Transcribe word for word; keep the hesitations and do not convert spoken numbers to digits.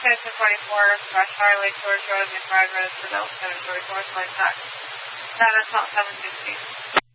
Citizen twenty-four, Fresh Highway, George Road, McBride Road, Seville, seven forty-four, Flight Tax. No, that's not seven sixty.